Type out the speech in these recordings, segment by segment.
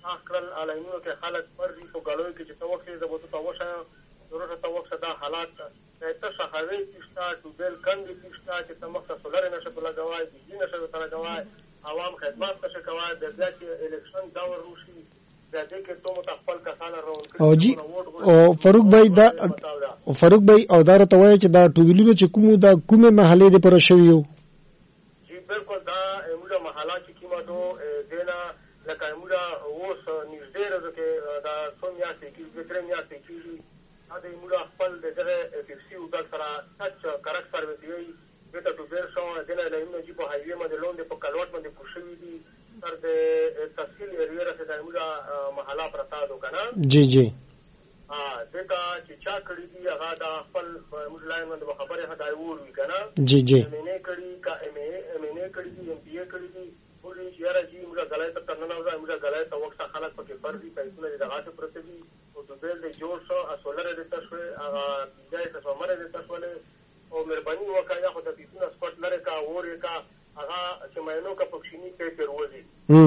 اخرل علایمو کې خلک پرځي په غړوي کې چې توخه د بوتو توشه ضرورت توخه دا حالات ته شخړې کیستا ټوبل کنګي کیستا چې تمخه سولر نشه په لګوای دي نشه په لګوای عوام خدمات څه کوي د ځکه الیکشن دور روشي د دې کې ته متخفل کسان راون او جی او فاروق بھائی او دا ته وایي چې دا ټوبلونه چې کومه محلې د پر شویو جی بالکل دا موږ محله چې کیمه دو دینا لکه موږ اوس نږدې راځو کې دا سومیا کې درمیا کې دا موږ خپل دغه افسی او د سره ټچ کارک سروي دی دته ټوبر شو دنه لاینو چې په هایوی باندې لوند په کلوټ باندې کوشوي دي تر د تفصیل ایریا راځي دا موږ محله پرتادو کنه جی جی دغه چې چا کړی دی هغه دا خپل مجلاین باندې خبره هداي وروي کنه جی جی مینه کړی کا مینه کړی دی ام پی ای کړی دی ولې چې راځي موږ غلای ته ترنه وځي موږ غلای ته وخت خلک پکې فرضي پیسې دغه څه پرته دي او د بیل د جوړ شو اسولره د تشوي هغه ځای ته سمره د تشوله او مهرباني وکړه خو د پیسو سپټ لره کا اورې کا هغه چې مینو کا پښینی په پروزي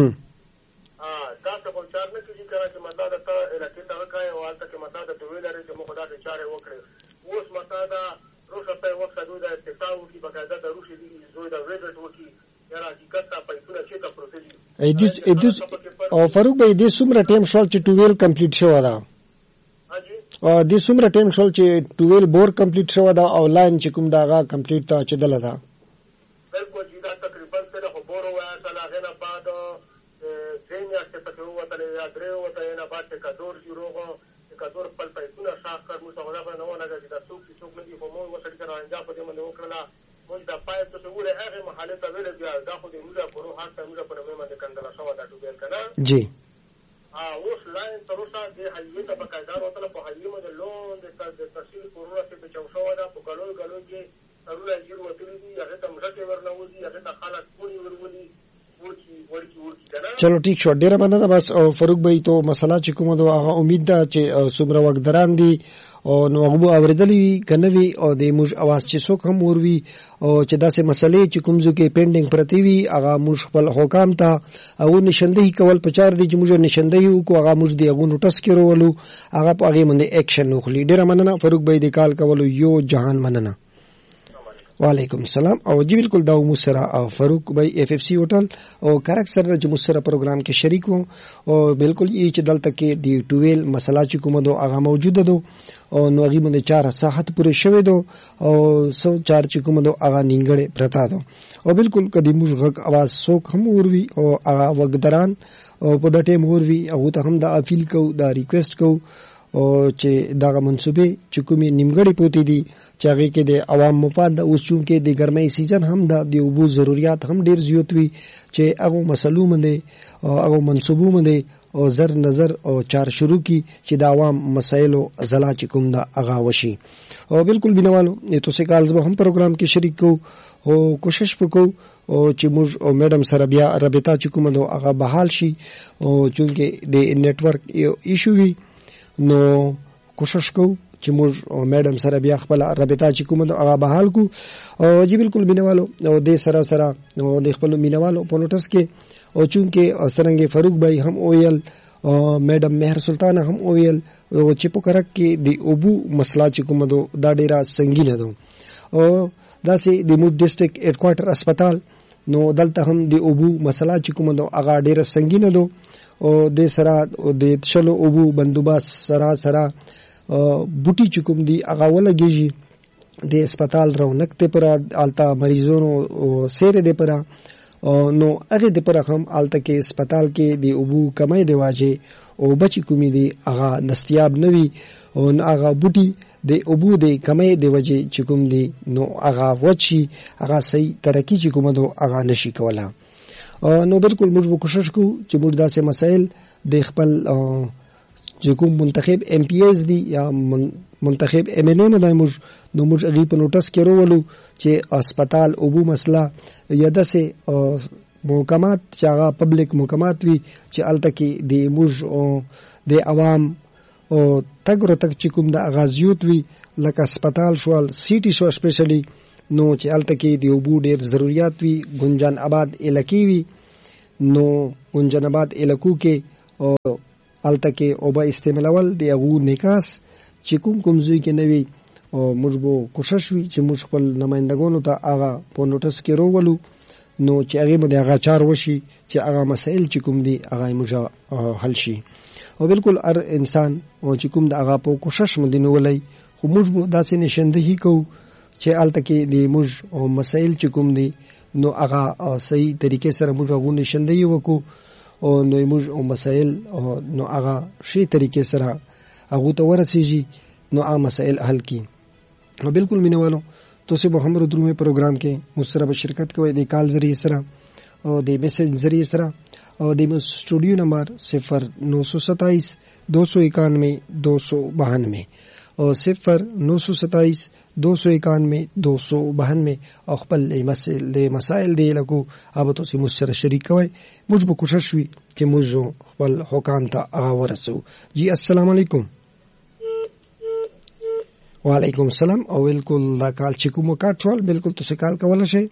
دا څه په چار نه کیږي چې ماده د علاقې ته وکړي او حالت کې ماده د دوی لري چې موږ دا چارې وکړي اوس ماده روښه په وخت د استفاده کی بقاعده د روښې دی زوی د ویډیو وکړي یاره حقیقت ته پیسې چې کا پروسیجر او فاروق بھائی دې څومره ټیم شول چې 12 کمپلیټ شو دا او دې څومره ټیم شول چې 12 بور کمپلیټ شو دا او لاین چې کوم داغه کمپلیټ تا چې دل دا بالکل دا تقریبا څه خو بور وای اصل هغه بعد زینیا چې پکې وته یا درو وته نه بعد کډور جوړو کډور خپل پیسې شاخ کړ مو څنګه باندې نه ولګي دا څوک نه دی په مو وسړي سره انجام په دې باندې وکړه موږ دا پای ته وګوره هغه محله ته ویل بیا دا خو دې موږ په روح حق موږ په نوم باندې کندل شو دا ټوبل کنه جی اوس لاین تر اوسه د هایوی ته بقاعده وته په هایوی باندې لون د تفصیل پروسه په چوشو دا په ګلو کې ضروري جوړ وته دي هغه ته مخکې ورنوځي هغه ته خلک پوری ورولي چلو ٹھیک شو ډیره مننه بس او فاروق بھائی تو مسله چې کومه دا امید ده چې څومره وخت دران دي او نو هغه اوریدلی کنه وی او د موږ اواز چې څوک هم وروي او چې داسې مسلې چې کومزو کې پینډینګ پرتی وي هغه موږ خپل حکام ته او نشندهي کول پچار دي چې موږ نشندهي کو هغه موږ دی هغه نوټس کړولو هغه په هغه باندې اکشن وکړي ډیره مننه فاروق بھائی د کال کولو یو جهان مننه وعلیکم السلام او جی بالکل دا مسرا فاروق بھائی اف اف سی ہوٹل او کارک سر جو مسرا پروگرام کې شریک وو او بالکل ای چې دلته کې دی 12 مسله چې کومه دو هغه موجوده دو او نو هغه باندې 4 ساعت پورې شوه دو او 104 چې کومه دو هغه نینګړې پرتا دو او بالکل کدی موږ غږ आवाज سوک هم وروي او هغه وګدران او په د ټیم وروي هغه ته هم دا اپیل کو دا ریکوست کو او چې دغه منسوبې چې کومې نیمګړې پوتې دي چې هغه کې د عوام مفاد د اوس چون کې د ګرمۍ سیزن هم د اوبو ضرورت هم ډیر زیات وي چې هغه مسلو باندې او هغه منسوبو باندې او زر نظر او چار شروع کی چې د عوام مسایلو ازلا چې کوم د اغا وشي او بالکل بنوالو تو سه کالز به هم پروګرام کې شریک کو او کوشش وکړو او چې موږ او میډم سره بیا رابطه چې کوم د اغا بحال شي او چونکه د نت ورک ایشو وي نو کوشش کو چې موږ میډم سره بیا خپل رابطه چې کوم د هغه بحال کو او جی بالکل مینوالو او د سره سره او د خپل مینوالو په نوټس کې او چونکه سرنګ فاروق بھائی هم اویل او میډم مهر سلطانه هم اویل او چې په کرک کې د اوبو مسله چې کوم دا ډیره سنگینه ده او داسې د موږ ډیسټریکټ هډ کوارټر هسپتال نو دلته هم د اوبو مسله چې کوم هغه ډیره سنگینه ده او د سره د شلو اوبو بندوبست سره بوټي چې کوم دی هغه ولګیږي د هسپتال رونق ته پر آلتا مریضونو سیر دې پر نو هغه دې پر هم آلتا کې هسپتال کې دی اوبو کمای دی واجه او بچی کومې دی هغه دستیاب نوي او هغه بوټي د اوبو د کمای دی وجه چې کوم دی نو هغه وچی هغه صحیح ترقی چې کوم دو هغه نشي کوله نو بالکل موږ کوشش کوو چې موږ داسې مسائل د خپل چې کوم منتخب ایم پی ایز دي یا منتخب ایم ان ایم دای موږ نو موږ هغه په نوټس کې وروولو چې هسپتال اوبو مسله یا داسې محکمات چې هغه پبلک محکمات وي چې الته کې د موږ د عوام او تګرو تک چې کوم د اغازیوت وي لکه هسپتال شوال سیټي شو سپیشلی نو چې الته کې د اوبو ډیر ضرورت وي ګنجان آباد الکی وي نو ګنجان آباد الکو کې او التکه او به استعمالول دی هغه نکاس چې کوم ځای کې نوي او موږ به کوشش وی چې موږ خپل نمائندګانو ته هغه په نوټس کې راولو نو چې هغه به هغه چار وشي چې هغه مسائل چې کوم دي هغه موږ حل شي او بالکل هر انسان او چې کوم د هغه په کوشش مدینه ولای خو موږ به داسې نشندهی کو چې التکه دی موږ او مسائل چې کوم دي نو هغه صحیح طریقې سره موږ هغه نشندهی وکړو او نو موږ او مسائل نو هغه شی طریقې سره هغه ته ورسیږي نو هغه مسائل حل کی نو بالکل مینوالو تاسو به هم درومه پروګرام کې مسترب شرکت کوئ د کال ذریعہ سره او د میسج ذریعہ سره او د سټوډیو نمبر 0927 291 292 او 0927 291 292 او خپل مسائل دی لکو اوبه تاسو مستر شریک کوئ موږ به کوشش وی چې موږ خپل حکام ته ورسو جی السلام علیکم وعلیکم السلام او بالکل دا کال چې کوم کاټوال بالکل تاسو کال کولای شئ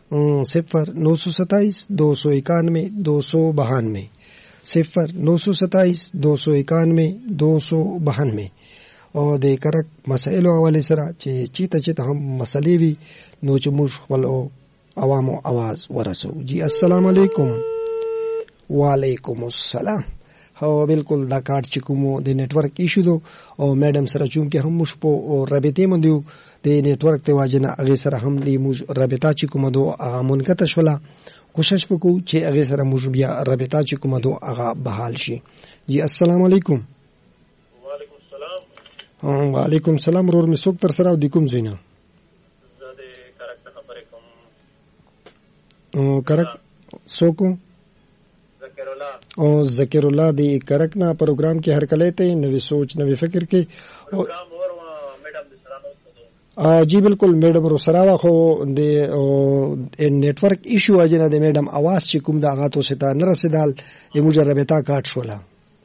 0927 291 292 0927 291 292 او د کرک مسائل حواله سره چې چیته هم مسلې وي نو چې موږ خپل عوامو आवाज ورسو جی السلام علیکم وعلیکم السلام او بالکل دا کارت چې کوم د نت ورک ایشو دو او میډم سره چون کې هم مش په رابطې مندیو د نت ورک ته واجنه هغه سره هم د موږ رابطه چې کوم دو هغه منقطع شولا کوشش وکړو چې هغه سره موږ بیا رابطه چې کوم دو هغه بحال شي جی السلام علیکم وعلیکم السلام وعلیکم السلام ورور می څوک تر سره د کوم زینا زه د کرک خبرې کوم کرک څوک او ذکر الله دی کرک نا پروگرام کې هر کله ته نوې سوچ نوې فکر کې جی بالکل میډم رو سراوا خو د نیټ ورک ایشو اجنه د میډم आवाज چې کوم د هغه تو ستا نه رسیدال د مجربتا کاټ شولا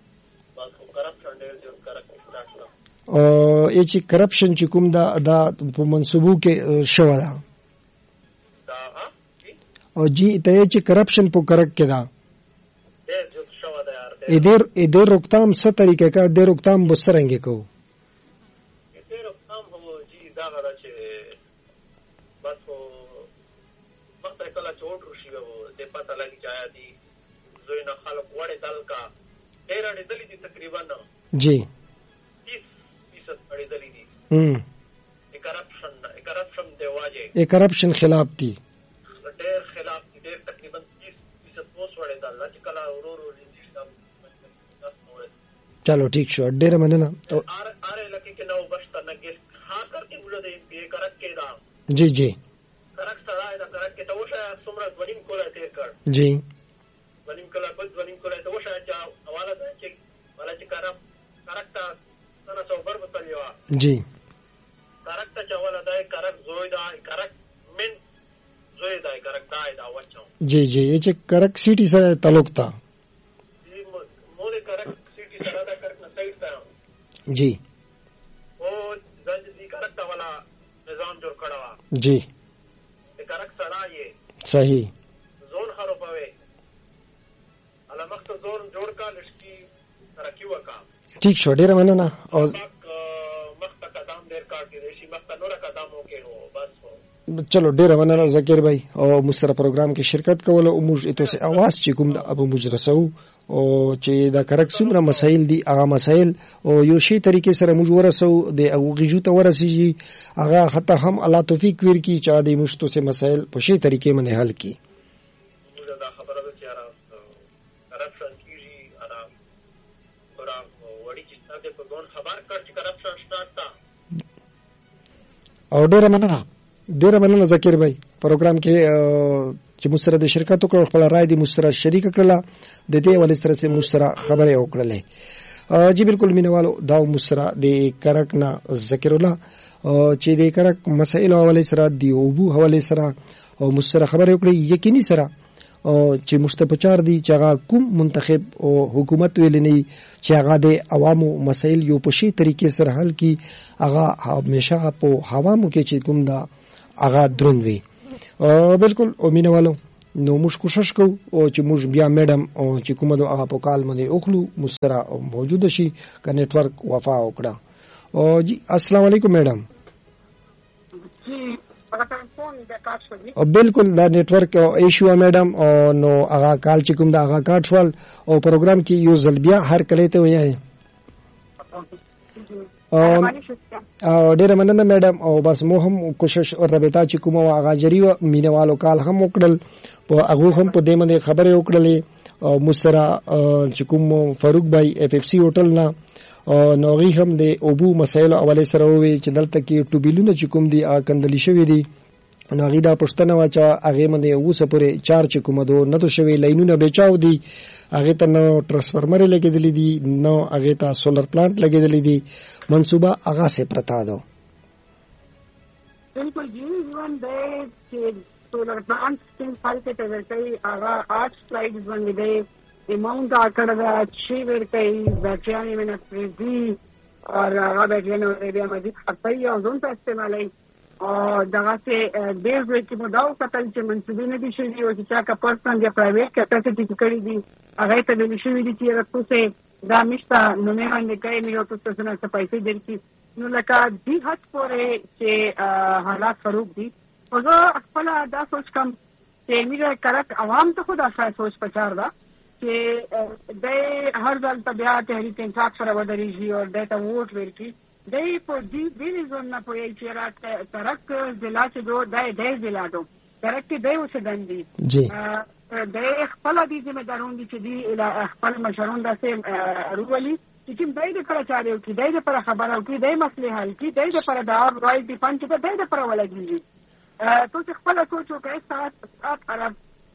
او چې کرپشن چې کوم دا په منسوبو کې شو دا او جی ته چې کرپشن په کرک کې دا ادھر روکتام څه طریقې کا د روکتام بسرنګ کو ادھر روکتام هو جی دا غره چې بس هو وخت کله چوټ شي وو د پته لګی چایا دي زوی نه خلک وړه دل کا ډېر اړېدلې دي تقریبا جی 30% اړېدلې دي کرپشن دی واجه کرپشن خلاف دي ډېر خلاف دي ډېر تقریبا 30% پوس وړه دل چې کله ورور چلو ٹھیک شو ډیر مننه اره لکه کې نو بشته نګل ها کر کې بوله دی پی کرک کې دا جی جی کرک سره دا کرک کې ته وشه سمره ونیم کوله تیر کړ جی ونیم کوله ته وشه چې حواله ده چې ولا چې کرک تا سره څو بر بتلیوا جی کرک ته چواله ده کرک زوی دا کرک من زوی دا کرک دا وچو جی جی یہ چې کرک سیټي سره تعلق تا جی او ځکه کرک والا نظام جوړ کړو جی د کرک سره یې صحیح زون خرابوي علامت زون جوړ کا لشتي ترقی وکا ٹھیک شو ډیر مننه او مخت قدم ډیر کار کې شي مخت نور قدم وکړو بس چلو ډیر مننه ذکر بھائی او مستر پروګرام کې شرکت کوله او موږ ته سه आवाज چې کوم د ابو مجرسو او چې دا کرک څومره مسائل دي هغه مسائل او یو شی طریقې سره موږ ورسو د اوغیجو ته ورسیږي هغه خطا هم الله توفیق ورکړي چې د مشتو سه مسائل په شی طریقې باندې حل کړي دا خبره ده چې کرپشن کیږي انا ورا وړي چې تاسو په ګون خبر کړ چې کرپشن شته او ډیر مننه ذکر بھائی پروګرام کې چې مسترد شرکت وکړ خپل رائے دي مسترد شریک کړل د دې ولې سره چې مسترد خبره وکړلې جی بالکل مینوالو دا مسترد د کرک نه ذکر الله چې د کرک مسائل حواله سره دی او بو حواله سره او مسترد خبره وکړي یقیني سره چې مستپچار دي چې هغه کوم منتخب او حکومت ویلنی چې هغه د عوامو مسائل یو په شی طریقې سره حل کی هغه همیشه په عوامو کې چې کوم دا هغه دروند وي بالکل او مینوالو نو موږ کوشش کوو او چې موږ بیا میډم او چې کومه د هغه په کال باندې اوخلو مسترا موجود شي ک نیټورک وفا وکړه. او جی السلام علیکم میډم. او بالکل دا نیټورک ایشو میډم او نو هغه کال چې کوم دا هغه کارت شول او پروګرام کې یو ځل بیا هر کله ته وایي. او ډیره مننه میډم. او بس مو هم کوشش او رابطه چې کوم هغه جری مینوالو کال هم وکړل په هغه هم په دې باندې خبره وکړلې او مسرا چې کوم فاروق بھائی اف اف سی هوټل نه نو غي هم د اوبو مسایل اواله سره وي چې دلته کې ټوبیلونه چې کوم دي کندلی شوی دي نو غي دا پښتنه واچا هغه باندې اوسه پورې چار چې کوم دو نه تو شوی لاینونه بچاو دي هغه ته نو ټرانسفارمر لګیدلې دي نو هغه ته سولر پلانټ لګیدلې دي منصوبه هغه سے پرتا دو. بالکل جی ون دې چې سولر پلانټ څنګه فالته ته ورته هغه 8 سلایډز باندې دي اماؤنٹ آکڑ دا چھ ور کئی بچیانی میں نفریزی اور هغه بچیانو بیا مزید خطائی او ځون ته استعمالي او دغه سے ډیر ځای کې مداو قتل چې منسوبې نه دي شوي او چې چا کا پرسنل یا پرایویټ کیپاسټي کې کړی دي هغه ته ویل شوي دي چې راته دا مشته نو نه باندې کوي نو تاسو نه څه پیسې درکې نو لکه دې حد پورې چې حالات فروغ دي او زه خپل دا سوچ کوم چې میره کرک عوام ته خود اساس سوچ پچار دا چې د هر ځل طبيعه تحریک انصاف سره ودرېږي او د ته ووټ ورکړي د په دې ځون نه پوي چې را ترک ضلع چې دو د ضلع دو ترک دی اوسېدل دي جی د خپل دي ځمېدارون دي چې دی خپل مشرون داسې رولي چې کوم دای د کړه چاري او کې دای د پر خبره او کې دای مسلې حل کې دای د پر دا رائټ فند چې دای د پر ولګي تو خپل سوچو کې سات عرب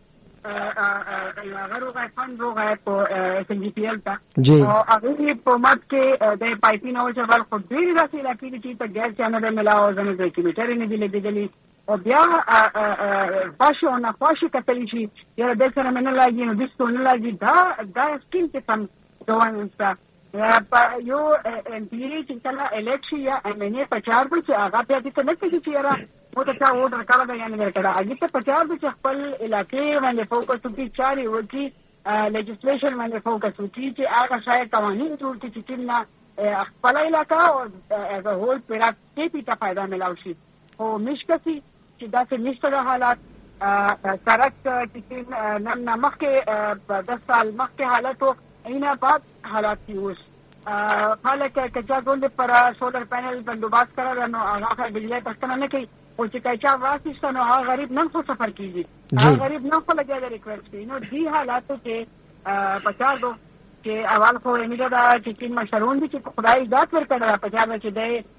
غروغه فند روغه په اس ان جی پی ال تا او هغه په مات کې د پایپین او چبل خو ډیر راځي لکه چې ته ګیس چانل ملاو ځنه د کیمیټر نه دی لګیدلی او بیا پاشو نه پاشو کتلی شي یره د سره منه لاګي نو د ستونه لاګي دا سکین ته تم دوانستا یو ام پی چې کله الیکشن یا ام ان ای په چار په چې هغه په دې ته نه کېږي چې یاره مو ته چا ووټ راکړه دا یعنی ورکړه هغه ته په چار په خپل علاقې باندې فوکس وکړي چاري وکړي لیجسلیشن باندې فوکس وکړي چې هغه شاید قوانین جوړ کړي چې څنګه خپل علاقہ او ایز ا هول پیرا کې ته فائدہ ملاوي شي او مشکسي چې دا څه نشته حالات سرک چې نن مخکې 10 سال مخکې حالاتو اینا بعد حالات کی اوس حالکه کچا ګوند پر سولر پینل بندوباست کړل نو هغه بجلی پښتنه نه کوي او چې کچا واسطه نو هغه غریب نه خو سفر کیږي هغه غریب نه خو لګیا د ریکوست کوي نو دی حالاتو کې پچا دو چې اول خو امیده دا چې کوم مشرون دي چې خدای ذات ورکړه پچا چې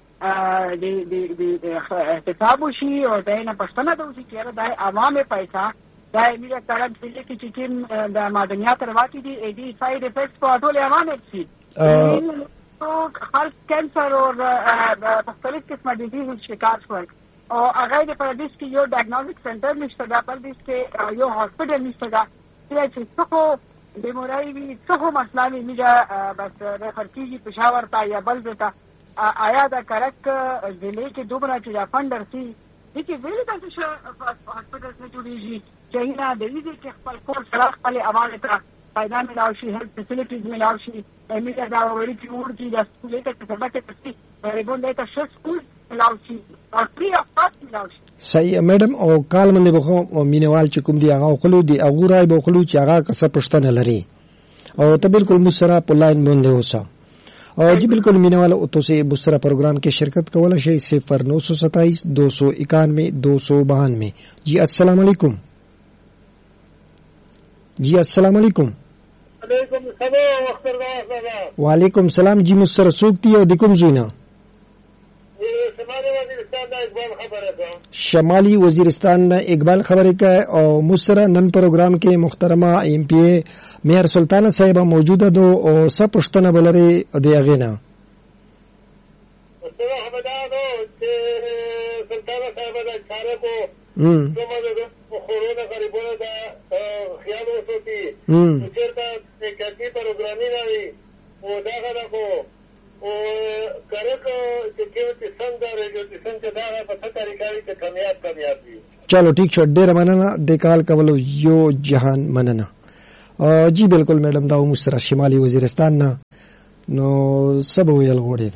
د احتساب وشي او د نه پښتنه دوی چې د عوامه پیسې دا میره طرف چې چې کوم د معدنیات رواتی دي ایدي ساید افیکټس په ټول عوامه شي او خاص کینسر او مختلف قسمه ډیزیز شکار شول او هغه د پردیس کې یو ډایګنوستیک سنټر نشته دا پردیس کې یو هاسپټل نشته دا چې څه بیماری وي څه مسله وي میره بس ریفر کیږي پېښور ته یا بل ځای ته آیا دا کرک ضلع کې دومره چې دا فنډر سي چې ویل تاسو هاسپټل څخه جوړیږي چې نه د دې کې خپل کور سره خپل عوامو ته پیدا ملاوي شي هیلث فیسیلیټیز ملاوي شي امیده دا ورې چې ورته د سکول ته څه پاتې ریبون ته سکول ملاوي شي او فری اف کاست ملاوي شي. صحیح میډم او کال باندې بخو مینوال چې کوم دی هغه خلو دی هغه راي به خلو چې هغه کسه پښتنه لري او ته بالکل مسرا په لاین باندې اوسه اور جی بالکل مینا والا تو سے بسترا پروگرام کے شرکت کا والا شے 0927 291 292. جی السلام علیکم. جی السلام علیکم. وعلیکم السلام. جی مستر سوکتی او دکم زوینا شمالی وزیرستان اقبال خبر کا اور مسترا نن پروگرام کے محترمہ ایم پی اے مہر سلطانہ صاحبہ موجودہ دو اور سب پشتنہ بلرے دے اغینا سلطانہ صاحبہ دا چارے کو خورونا غریبونا دا خیال ہو سوتی چیرتا کسی پروگرامی ناوی او دا غدا کو او کرک چکیو تیسن دا ریجو تیسن چه دا غا پتا طریقاوی چه کمیاب دی چلو ٹھیک شو ډیر مننه د کال کولو یو جهان مننه. جی بالکل میډم دا مو سره شمالي وزیرستان نه نو سبا ویل غوړي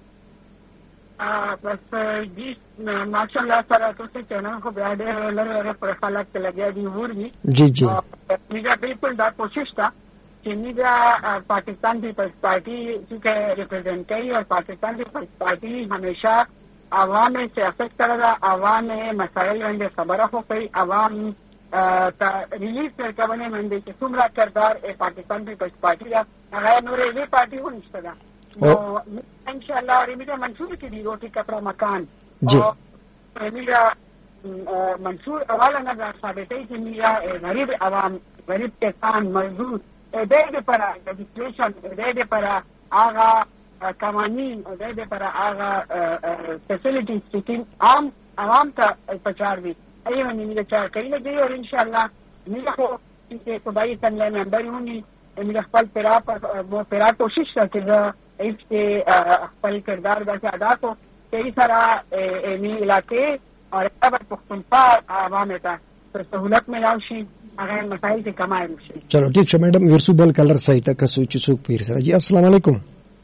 بس جی ماشاءالله سره تاسو چنه خو بیا ډېر لره پر خلک لګیا دي ورغي جی جی میرا بالکل دا کوشش تھا کہ میرا پاکستان پیپلز پارٹی کی ریپرزینٹ کی اور پاکستان پیپلز پارٹی ہمیشہ عوام میں سیاست کرے گا, عوام میں مسائل رنگے خبر ہو گئی, عوام ریلیز کر کے بنے مندے کہ سمرا کردار پاکستان پیپلز پارٹی کا اگر نور یہ پارٹی ہو نہیں سکتا انشاءاللہ. اور میرا منصور کی دی روٹی کپڑا مکان اور میرا منصور حوالہ نظر ثابت ہے کہ میرا غریب عوام, غریب کسان, مزدور دے پر لیجسلیشن دے پر آغا قوانین دے پر آغا فیسلٹیز سکیم عام عوام کا پچار بھی ائی میں میرے چار کئی لگی. اور انشاءاللہ میرا کو صوبائی اسمبلی ممبر ہوں گی, میرا خپل پیرا کوشش کرتے اس کے خپل کردار ویسے ادا کو کئی سارا علاقے اور پختونخوا عوام تا سہولت میں لاوشی اگر مسائل سے کمائے روشی. چلو ٹھیک ہے میڈم ورسو بل کلر صحیح تک سوچ سوک پیر سر. جی السلام علیکم.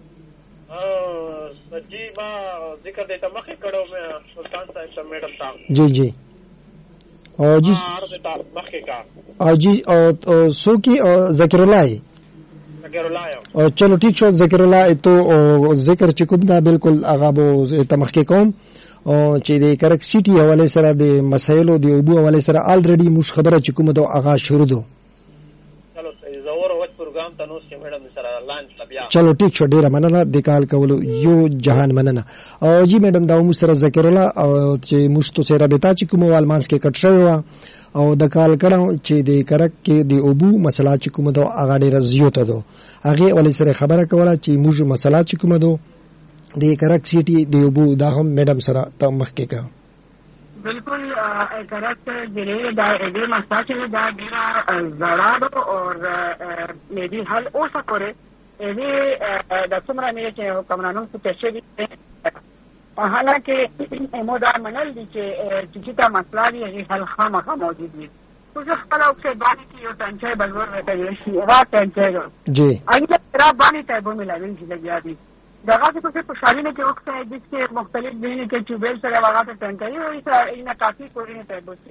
جی ما ذکر دیتا مخی کڑو میں سلطان صاحب میڈم صاحب جی جی جی مخی کا جی سو کی ذکر اللہ ہے. چلو ٹھیک شو ذکر اللہ تو ذکر چکم دا بالکل اغابو تمخ کے قوم چې د کرک سیټي حواله سره د مسایلو د اوبو حواله سره الریډي موږ خبره چې کومه د آغاز شروع دو. چلو زور وخت پروګرام ته نو چې میډم سره لانچ لبیا. چلو ټیک شو ډیره مننه د کال کولو یو جهان مننه. او جی میډم دا موږ سره ذکر الله چې موږ تو سره رابطه چې کومه والمانس کې کټ شوی و او د کال کړه چې د کرک کې د اوبو مسله چې کومه د اغا ډیره زیاته دو هغه ولې سره خبره کوله چې موږ مسله چې کومه دو د کرک سیټي د اوبو دا هم میډم سره ته مخکې کا. بالکل کرک ضلع دا دې مساجد دا ډیره زړه اور میری حل او سکوره دې د څومره مې چې حکمرانو څخه تشریح حالانکه مودا منل دي چې چې مسله دی حل خامخا موجود دي. تو جو خپل او څه باندې کې یو تنچای بلور راځي شي وا تنچای جی اګه را باندې ته به ملایوي چې لګیا دي دغه څه په خوشالي نه کې وخت ہے جس کے مختلف دین کے ٹیوبویل سے لگا کے ٹینکر ہے اس ان کافی کوئی نہیں ہے بس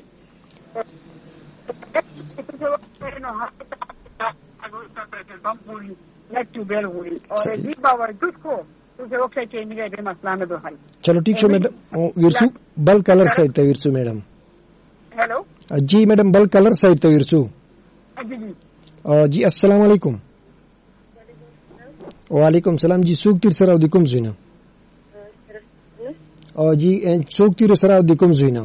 ٹیوبویل ہوئی اور اسی باوجود کو اسے وقت ہے کہ میرے مسئلہ میں دو حل. چلو ٹھیک ہے میڈم ورسو بل کلر سائڈ ته ورسو میڈم. ہیلو جی میڈم بل کلر سائڈ ته ورسو. جی جی السلام علیکم. وعلیکم السلام. جی سوق تیر سره د کوم زوینه او جی سوق تیر سره د کوم زوینه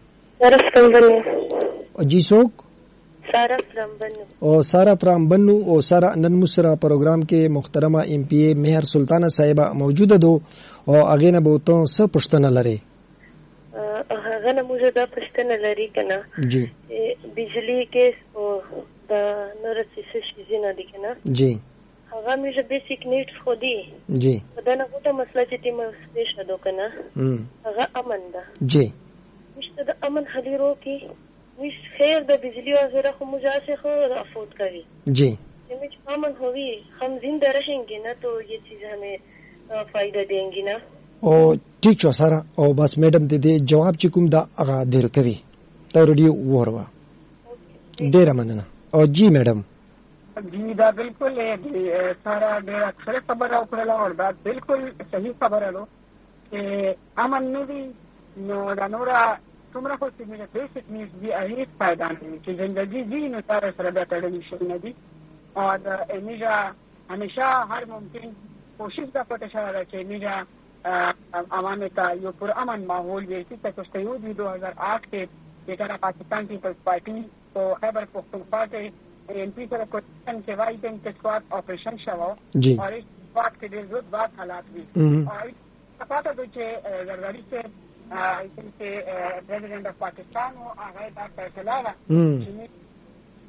جی سوق سارا فرامبنو سارا فرامبنو او سارا نن مسرا پروگرام کې محترمه ایم پی اے مہر سلطانہ صاحبہ موجوده دو او اگے نه بوته څه پښتنه لري. هغه نه موږ دا پښتنه لري کنه جی بجلی کې او دا نور څه شي نه دي کنه جی هغه میشه بیسیک نیډز خو دی جی دا نه غوټه مسله چې تیم سپیشل دو کنه هغه امن ده جی مشته د امن حلیرو کې مش خیر د بجلی وغیرہ خو مجھے خود افورڈ کری جی مجھ امن ہوئی ہم زندہ رہیں گے نا تو یہ چیز ہمیں فائدہ دیں گی نا. او ٹھیک شو سارا او بس میڈم دې جواب چې کوم دا هغه دیر کوي ته ریډیو وروا ډیر مننه. او جی میڈم جی دا بالکل سارا ډیر اکثر خبر او کړل او دا بالکل صحیح خبر اله چې امن نه دی نو دا نورا تمہارا خود سے میرے بیسک نیڈز بھی اہمیت پائدان ہے کہ زندگی جی نو سارا سربہ تڑنی شروع ندی اور میرا ہمیشہ ہر ممکن کوشش کا پتہ رہا کہ میرا عوام کا یہ پر امن ماحول جیسی تک بھی 2008 کے جگہ پاکستان پیپلز پارٹی تو خیبر پختونخوا کے ایم پی طرف کے وائی بینک کے سواد آپریشن شوا اور اس بات کے لیے زود بات حالات بھی اور پتہ تو کہ زرداری سے پریزیڈنٹ آف پاکستان ہو آگاہ کا فیصلہ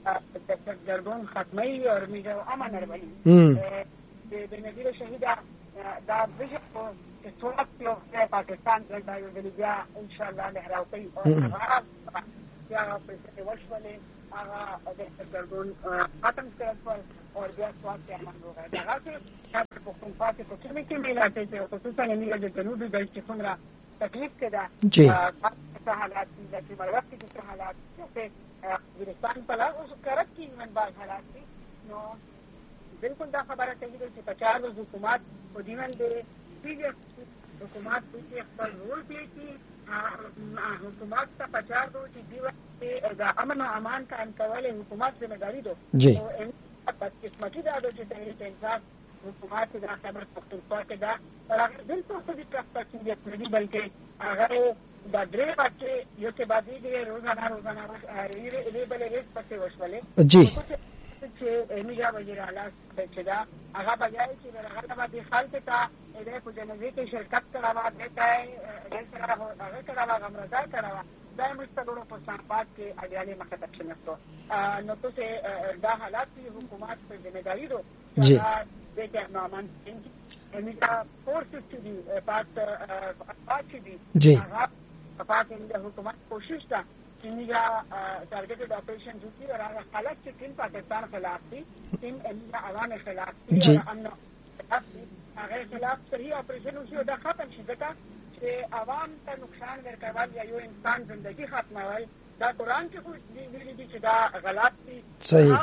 گردون ختمی اور میرا امن اربلی بے نظیر شہیدہ دا ویژه چې څوک یو پاکستان ګډ بیا ان شاء الله لهراوي او بیا په څه وشولې هغه د ګردون ختم کړل او بیا څوک یې امن وغه دا چې په کوم پاتې په کومه کې ملاته چې خصوصا نیمه د جنوبي د څخه تکلیف کړه جی حالات دي چې وخت کې حالات چې افغانستان په لاره اوس کرت کې من بعض حالات دي نو بالکل دا خبره کوي چې 50 حکومت په دیمن د سیریس حکومت چې خپل رول کوي حکومت ته 50 چې دیو د امن او امان قائم کولو حکومت ذمہ داری ده جی په قسمتي دا چې انصاف حکومت دا خبر پختونخوا کې دا بالکل په دې پرسپکټیو کې دی بلکې هغه دا درې بچي یو څه باندې دی روزانه ری بل ریس پسې وشولې جی چې میجا وزیر اعلی چې دا هغه بجای چې هغه باندې خلک ته دې په جنازې کې شرکت کړه دیتا ہے سره هغه کړه غمردا کړه دا مستقلو په سمپات کې اړیالي مخه تکشنستو نو څه دا حالات حکومت په ذمہ داری دو جی دغه نامان میجا فورس چې دی پات چې دی جی پات د حکومت کوشش تا چې میجا ټارګټډ اپریشن جوړي او هغه حالت چې ټیم پاکستان خلاف دي ټیم عوام خلاف دي امن هغه خلاف صحیح اپریشن وشي دا ختم شي ځکه چې عوام ته نقصان ورکول یا یو انسان ژوندۍ ختمول دا قرآن کې خو ویلي دي چې دا غلط دي صحیح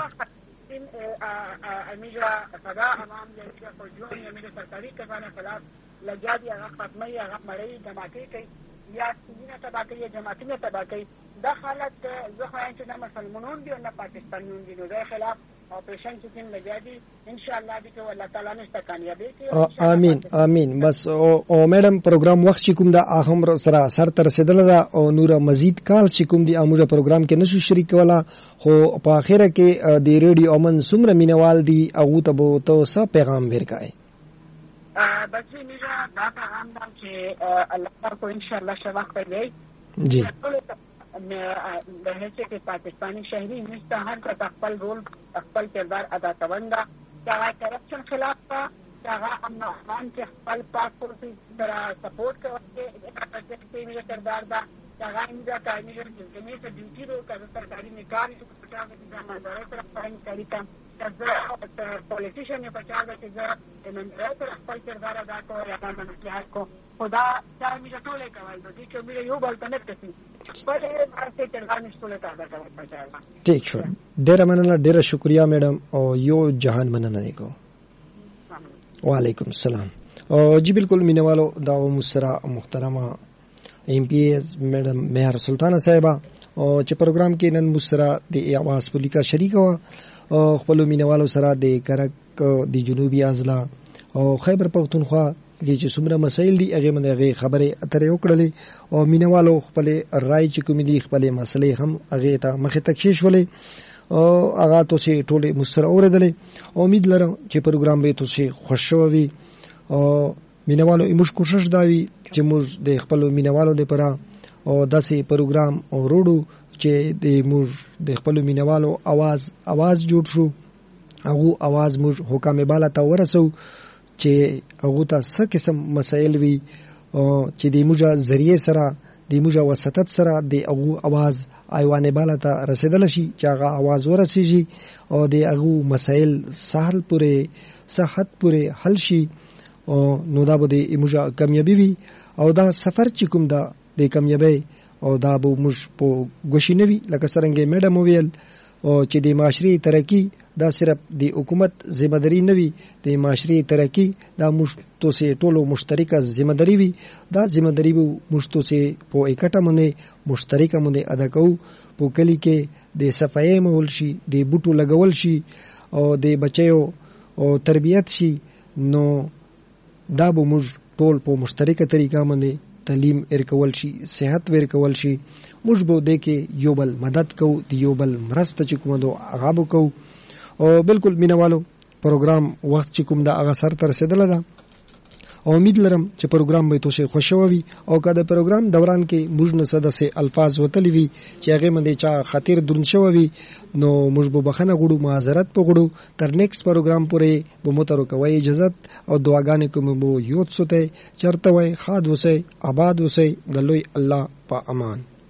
میجا فضا امام جیسے فوجیوں یا میرے سرکاری کسانوں خلاف لگا دیا ختمی یا مڑی جماعتیں کئی یا سینہ تباہ کئی یا جماعتیں تباہ کئی دا حالت زخوائن چنا مسلمانون بھی اور نہ پاکستانیون بھی نو دے خلاف آپریشن چکن لگا دی انشاءاللہ بھی کہ اللہ تعالیٰ نے اس تک کامیابی کی آمین آمین بس او میډم پروګرام وخت چې کوم دا اهم سره سر تر رسیدل دا او نور مزید کال چې کوم دی اموږه پروګرام کې نشو شریک ولا خو په اخره کې د ریډیو امن سمره مینوال دی او ته بو تو څه پیغام ورکای بچی میرا دا پیغام دا چې الله کو انشاءاللہ شواق دی جی بهڅ کې پاکستانی شهري مستحق کا خپل رول خپل کردار ادا کووندا چې کرپشن خلاف کا هغه امن امان کې خپل پاسپورت سره سپورټ کوي چې یې کردار دا هغه انده کاري چې څه ډیوټي ورو کوي سرکاري نکاري چې په تاسو کې ځان مدارس سره پاین کوي تا پولیټیشن په چاغه کې ځا د منځ خپل کردار ادا کوي هغه منځه کو خدا چا میږي ټوله کوي د دې چې میږي یو بل تنه کوي په دې واسطه چې غانې ټوله تا ادا کوي ٹھیک شو ډیر مننه ډیر شکریا میډم او یو جهان مننه کو وعلیکم السلام او جی بالکل مینوالو دا مسرا محترمه ایم پی ایس میډم مهر سلطانه صاحبہ او چې پروګرام کې نن مسرا د اواز پولیکا شریک او خپل مینوالو سره د کرک د جنوبي اضلاع او خیبر پختونخوا چې څومره مسایل دي هغه باندې خبره اترې وکړلې او مینوالو خپل رائے چې کوم دي خپل مسلې هم هغه ته مخه تکشیش ولې او هغه تاسو ټول مسره اوریدلې امید لرم چې پروګرام به تاسو خوشحالي او مینوالو موږ کوشش داوي چې موږ د خپل مینوالو لپاره او داسې پروګرام او روډو چې د موږ د خپل مینوالو आवाज جوړ شو هغه आवाज موږ حکام بالا ته ورسو چې هغه ته څه قسم مسایل وي او چې د موږ ذریعہ سره د موږ وسطت سره د هغه आवाज ایوانه بالا ته رسیدل شي چې هغه आवाज ورسیږي او د هغه مسایل سهل پورې صحت پورې حل شي او نو دا به موږ کامیابی وي او دا سفر چې کوم دا د کامیابی او دا به موږ په غوښینوي لکه څنګه میډم ویل او چې د معاشري ترقی دا صرف د حکومت ذمہ داری نه وي د معاشري ترقی دا موږ توسه ټولو مشترکه ذمہ داری وي دا ذمہ داری به موږ توسه په اکټه باندې مشترکه باندې ادا کوو په کلی کې د صفایي مول شي د بوټو لګول شي او د بچیو او تربیت شي نو دا به موږ ټول په مشترکه طریقه باندې تعلیم ورکول شي صحت ورکول شي موږ به د کې یو بل مدد کوو د یو بل مرسته چې کومه دو هغه کوو او بالکل مینوالو پروګرام وخت چې کوم دا هغه سر تر رسیدل ده او امید لرم چې پروګرام به تاسو خوشوي او کله پروګرام دوران کې موږ نه سدسه الفاظ وتلی وي چې هغه باندې چا خاطر درن شوی نو موږ به بخنه غوړو معذرت په غوړو تر نیکست پروګرام پورې به مترو کوي اجازه او دعاګانې کوم بو یوت سوته چرته وای خاد وسه آباد وسه د لوی الله په امان.